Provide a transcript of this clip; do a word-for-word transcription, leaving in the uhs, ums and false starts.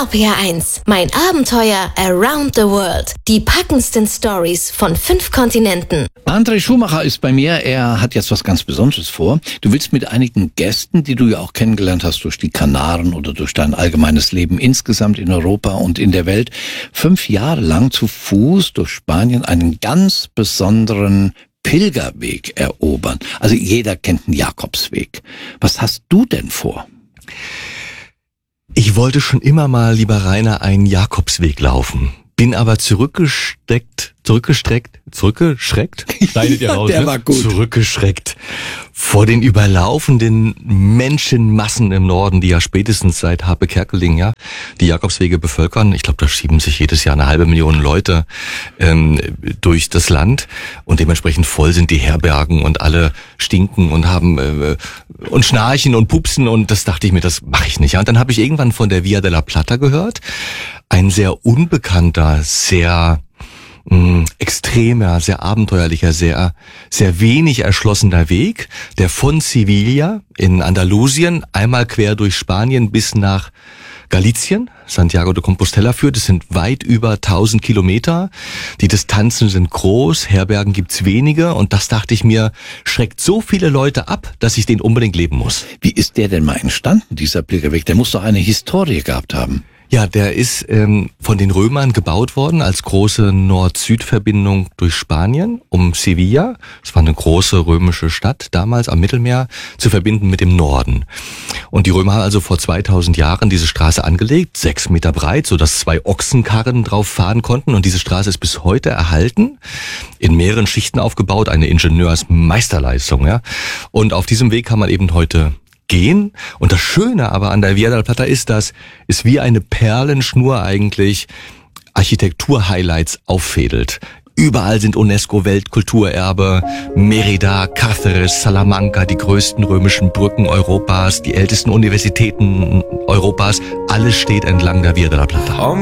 R P R eins. Mein Abenteuer around the world. Die packendsten Stories von fünf Kontinenten. André Schumacher ist bei mir. Er hat jetzt was ganz Besonderes vor. Du willst mit einigen Gästen, die du ja auch kennengelernt hast durch die Kanaren oder durch dein allgemeines Leben insgesamt in Europa und in der Welt, fünf Jahre lang zu Fuß durch Spanien einen ganz besonderen Pilgerweg erobern. Also jeder kennt den Jakobsweg. Was hast du denn vor? Ich wollte schon immer mal, lieber Rainer, einen Jakobsweg laufen. Bin aber zurückgesteckt, zurückgestreckt, zurückgeschreckt? Schneidet ihr raus, Der ne? war gut. Zurückgeschreckt vor den überlaufenden Menschenmassen im Norden, die ja spätestens seit Harpe Kerkeling ja die Jakobswege bevölkern. Ich glaube, da schieben sich jedes Jahr eine halbe Million Leute ähm, durch das Land und dementsprechend voll sind die Herbergen und alle stinken und haben äh, und schnarchen und pupsen und das dachte ich mir, das mache ich nicht. Ja, und dann habe ich irgendwann von der Via de la Plata gehört, ein sehr unbekannter, sehr mh, extremer, sehr abenteuerlicher, sehr sehr wenig erschlossener Weg, der von Sevilla in Andalusien einmal quer durch Spanien bis nach Galicien, Santiago de Compostela führt. Es sind weit über tausend Kilometer. Die Distanzen sind groß, Herbergen gibt's wenige und das dachte ich mir, schreckt so viele Leute ab, dass ich den unbedingt leben muss. Wie ist der denn mal entstanden, dieser Pilgerweg? Der muss doch eine Historie gehabt haben. Ja, der ist ähm, von den Römern gebaut worden als große Nord-Süd-Verbindung durch Spanien um Sevilla. Es war eine große römische Stadt damals am Mittelmeer zu verbinden mit dem Norden. Und die Römer haben also vor zweitausend Jahren diese Straße angelegt, sechs Meter breit, sodass zwei Ochsenkarren drauf fahren konnten. Und diese Straße ist bis heute erhalten, in mehreren Schichten aufgebaut, eine Ingenieursmeisterleistung. Ja. Und auf diesem Weg kann man eben heute gehen. Und das Schöne aber an der Via de la Plata ist, dass es wie eine Perlenschnur eigentlich Architektur-Highlights auffädelt. Überall sind UNESCO-Weltkulturerbe, Mérida, Cáceres, Salamanca, die größten römischen Brücken Europas, die ältesten Universitäten Europas. Alles steht entlang der Via de la Plata.